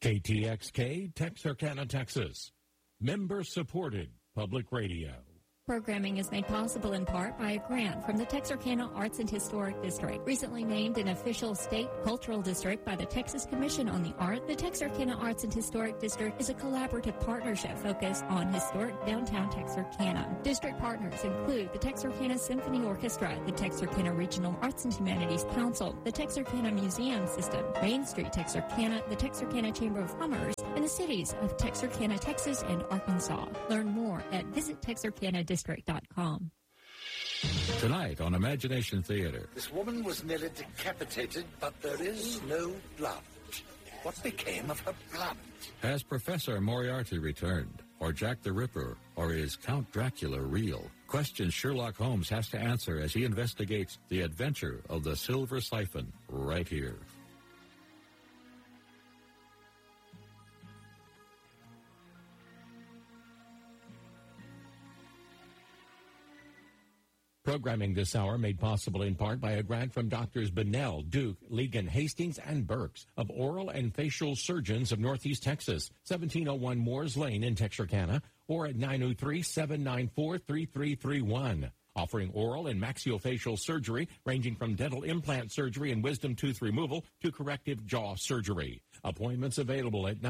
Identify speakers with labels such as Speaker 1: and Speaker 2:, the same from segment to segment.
Speaker 1: KTXK, Texarkana, Texas. Member-supported public radio.
Speaker 2: Programming is made possible in part by a grant from the Texarkana Arts and Historic District. Recently named an official state cultural district by the Texas Commission on the Arts, the Texarkana Arts and Historic District is a collaborative partnership focused on historic downtown Texarkana. District partners include the Texarkana Symphony Orchestra, the Texarkana Regional Arts and Humanities Council, the Texarkana Museum System, Main Street Texarkana, the Texarkana Chamber of Commerce, and the cities of Texarkana, Texas, and Arkansas. Learn more at visittexarkanadistrict.com.
Speaker 1: Tonight on Imagination Theater.
Speaker 3: This woman was nearly decapitated, but there is no blood. What became of her blood?
Speaker 1: Has Professor Moriarty returned? Or Jack the Ripper? Or is Count Dracula real? Questions Sherlock Holmes has to answer as he investigates the adventure of the Silver Siphon right here. Programming this hour made possible in part by a grant from Doctors Bunnell, Duke, Ligon, Hastings, and Burks of Oral and Facial Surgeons of Northeast Texas, 1701 Moores Lane in Texarkana, or at 903-794-3331. Offering oral and maxillofacial surgery ranging from dental implant surgery and wisdom tooth removal to corrective jaw surgery. Appointments available at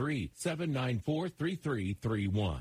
Speaker 1: 903-794-3331.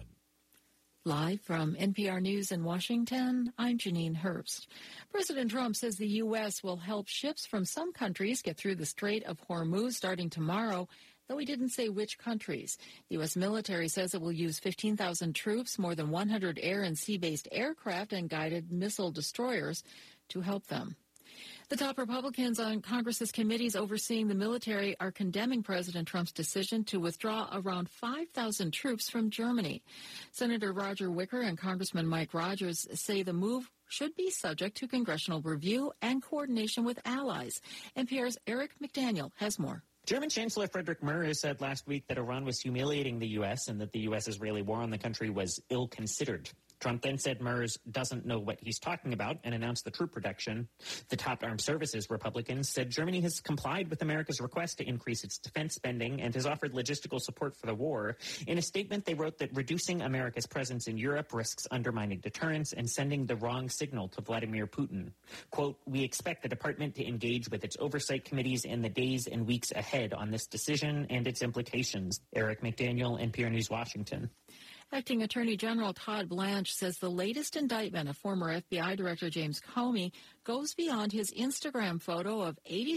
Speaker 4: Live from NPR News in Washington, I'm Janine Herbst. President Trump says the U.S. will help ships from some countries get through the Strait of Hormuz starting tomorrow, though he didn't say which countries. The U.S. military says it will use 15,000 troops, more than 100 air and sea-based aircraft, and guided missile destroyers to help them. The top Republicans on Congress's committees overseeing the military are condemning President Trump's decision to withdraw around 5,000 troops from Germany. Senator Roger Wicker and Congressman Mike Rogers say the move should be subject to congressional review and coordination with allies. NPR's Eric McDaniel has more.
Speaker 5: German Chancellor Friedrich Merz said last week that Iran was humiliating the U.S. and that the U.S. Israeli war on the country was ill-considered. Trump then said Merz doesn't know what he's talking about and announced the troop reduction. The top armed services Republicans said Germany has complied with America's request to increase its defense spending and has offered logistical support for the war. In a statement, they wrote that reducing America's presence in Europe risks undermining deterrence and sending the wrong signal to Vladimir Putin. Quote, "We expect the department to engage with its oversight committees in the days and weeks ahead on this decision and its implications." Eric McDaniel, NPR News, Washington.
Speaker 4: Acting Attorney General Todd Blanche says the latest indictment of former FBI Director James Comey goes beyond his Instagram photo of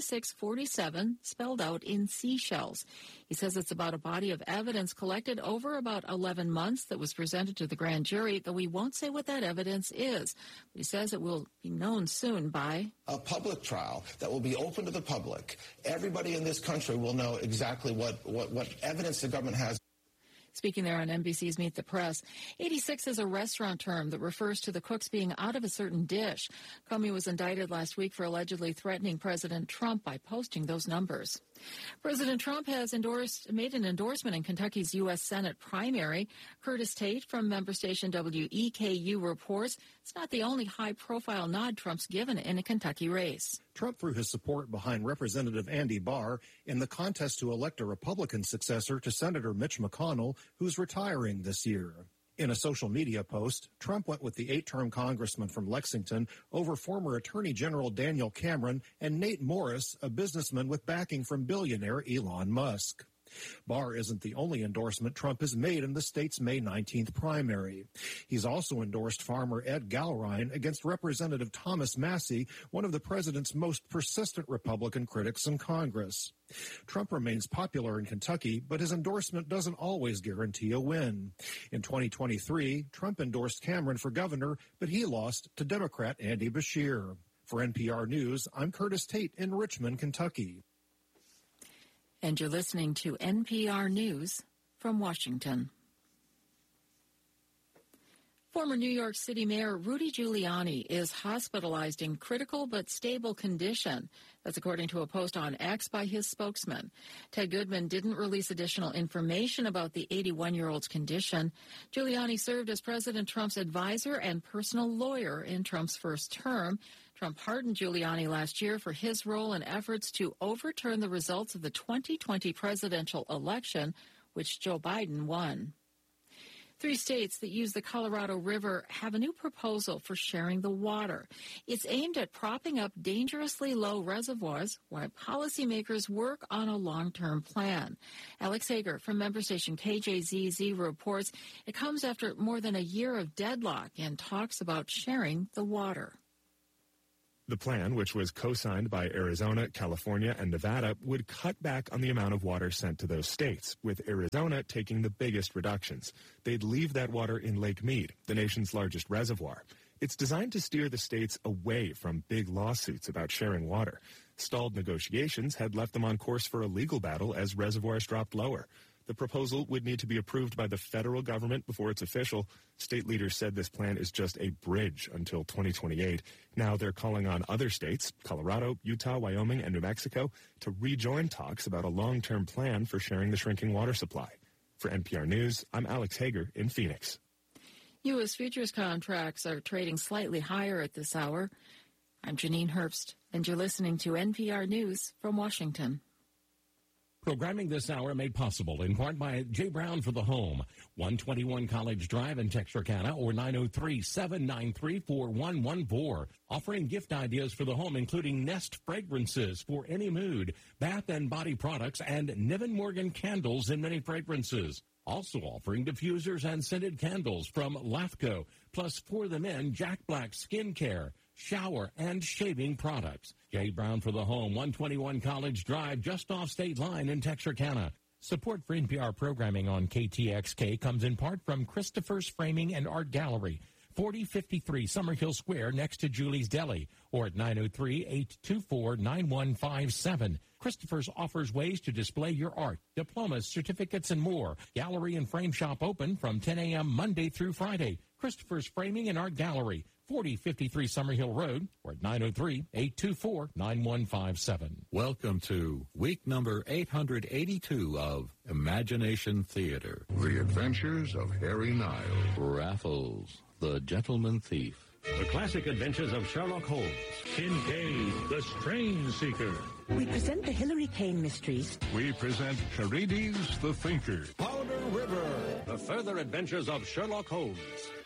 Speaker 4: 8647 spelled out in seashells. He says it's about a body of evidence collected over about 11 months that was presented to the grand jury, though he won't say what that evidence is. But he says it will be known soon by
Speaker 6: a public trial that will be open to the public. Everybody in this country will know exactly what evidence the government has.
Speaker 4: Speaking there on NBC's Meet the Press, 86 is a restaurant term that refers to the cooks being out of a certain dish. Comey was indicted last week for allegedly threatening President Trump by posting those numbers. President Trump has made an endorsement in Kentucky's U.S. Senate primary. Curtis Tate from member station WEKU reports it's not the only high-profile nod Trump's given in a Kentucky race.
Speaker 7: Trump threw his support behind Representative Andy Barr in the contest to elect a Republican successor to Senator Mitch McConnell, who's retiring this year. In a social media post, Trump went with the 8-term congressman from Lexington over former Attorney General Daniel Cameron and Nate Morris, a businessman with backing from billionaire Elon Musk. Barr isn't the only endorsement Trump has made in the state's May 19th primary. He's also endorsed farmer Ed Gallrein against Representative Thomas Massie, one of the president's most persistent Republican critics in Congress. Trump remains popular in Kentucky, but his endorsement doesn't always guarantee a win. In 2023, Trump endorsed Cameron for governor, but he lost to Democrat Andy Beshear. For NPR News, I'm Curtis Tate in Richmond, Kentucky.
Speaker 4: And you're listening to NPR News from Washington. Former New York City Mayor Rudy Giuliani is hospitalized in critical but stable condition. That's according to a post on X by his spokesman. Ted Goodman didn't release additional information about the 81-year-old's condition. Giuliani served as President Trump's advisor and personal lawyer in Trump's first term. Trump pardoned Giuliani last year for his role in efforts to overturn the results of the 2020 presidential election, which Joe Biden won. 3 states that use the Colorado River have a new proposal for sharing the water. It's aimed at propping up dangerously low reservoirs while policymakers work on a long-term plan. Alex Hager from member station KJZZ reports it comes after more than a year of deadlock and talks about sharing the water.
Speaker 8: The plan, which was co-signed by Arizona, California, and Nevada, would cut back on the amount of water sent to those states, with Arizona taking the biggest reductions. They'd leave that water in Lake Mead, the nation's largest reservoir. It's designed to steer the states away from big lawsuits about sharing water. Stalled negotiations had left them on course for a legal battle as reservoirs dropped lower. The proposal would need to be approved by the federal government before it's official. State leaders said this plan is just a bridge until 2028. Now they're calling on other states, Colorado, Utah, Wyoming, and New Mexico, to rejoin talks about a long-term plan for sharing the shrinking water supply. For NPR News, I'm Alex Hager in Phoenix.
Speaker 4: U.S. futures contracts are trading slightly higher at this hour. I'm Janine Herbst, and you're listening to NPR News from Washington.
Speaker 1: Programming this hour made possible in part by J. Brown for the Home, 121 College Drive in Texarkana, or 903-793-4114. Offering gift ideas for the home, including Nest fragrances for any mood, bath and body products, and Niven Morgan candles in many fragrances. Also offering diffusers and scented candles from LAFCO, plus for the men, Jack Black skincare, shower, and shaving products. J. Brown for the Home, 121 College Drive, just off State Line in Texarkana. Support for NPR programming on KTXK comes in part from Christopher's Framing and Art Gallery, 4053 Summerhill Square next to Julie's Deli, or at 903-824-9157. Christopher's offers ways to display your art, diplomas, certificates, and more. Gallery and frame shop open from 10 a.m. Monday through Friday. Christopher's Framing and Art Gallery, 4053 Summerhill Road, or at 903-824-9157.
Speaker 9: Welcome to week number 882 of Imagination Theater.
Speaker 10: The Adventures of Harry Nile.
Speaker 9: Raffles, the Gentleman Thief.
Speaker 11: The Classic Adventures of Sherlock Holmes. Kincaid, the Strange Seeker.
Speaker 12: We present the Hillary Kane mysteries.
Speaker 10: We present Charides the Thinker.
Speaker 11: Powder River, the further adventures of Sherlock Holmes.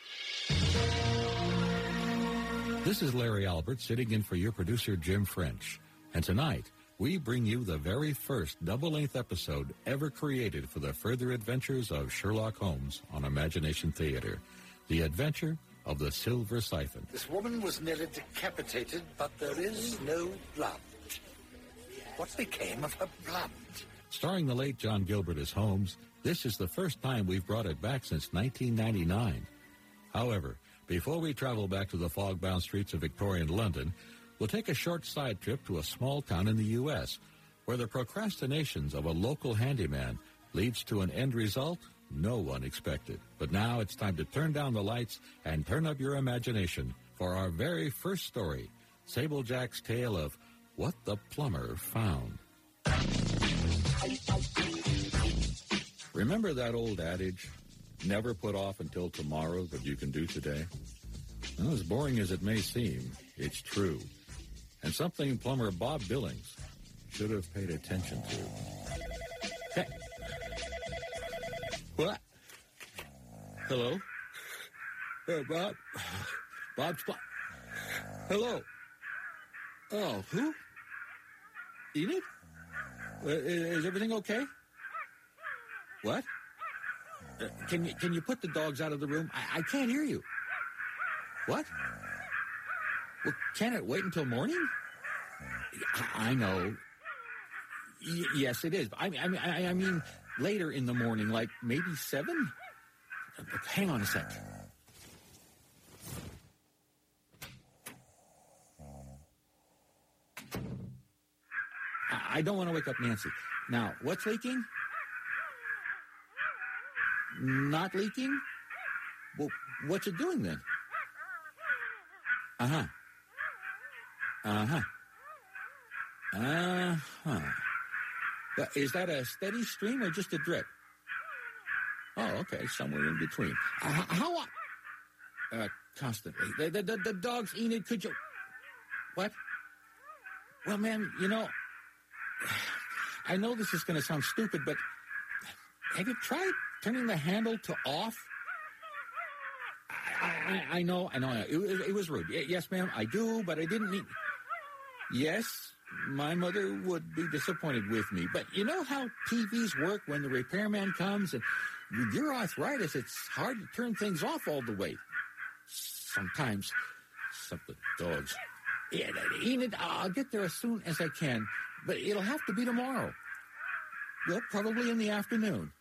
Speaker 9: This is Larry Albert sitting in for your producer, Jim French. And tonight, we bring you the very first double-length episode ever created for the further adventures of Sherlock Holmes on Imagination Theater. The Adventure of the Silver Siphon.
Speaker 3: This woman was nearly decapitated, but there is no blood. What became of her blood?
Speaker 9: Starring the late John Gilbert as Holmes, this is the first time we've brought it back since 1999. However, before we travel back to the fog-bound streets of Victorian London, we'll take a short side trip to a small town in the U.S., where the procrastinations of a local handyman leads to an end result no one expected. But now it's time to turn down the lights and turn up your imagination for our very first story, Sable Jack's tale of What the Plumber Found. Remember that old adage, never put off until tomorrow what you can do today? Well, as boring as it may seem, it's true. And something plumber Bob Billings should have paid attention to. Hey. What? Hello? Bob? Bob's... Hello? Oh, who? Enid? Is everything okay? What? Can you put the dogs out of the room? I can't hear you. What? Well, can it wait until morning? I know. Yes, it is. I mean, later in the morning, like maybe 7? Hang on a sec. I don't want to wake up Nancy. Now, what's leaking? Not leaking? Well, what's it doing then? Uh-huh. Is that a steady stream or just a drip? Oh, okay, somewhere in between. How? Constantly. The dogs, Enid, could you... What? Well, ma'am, you know, I know this is going to sound stupid, but have you tried turning the handle to off? I know. It was rude. Yes, ma'am, I do, but I didn't mean... Yes, my mother would be disappointed with me, but you know how TVs work when the repairman comes, and with your arthritis, it's hard to turn things off all the way. Sometimes, except the dogs. Yeah, Enid, I'll get there as soon as I can, but it'll have to be tomorrow. Well, probably in the afternoon.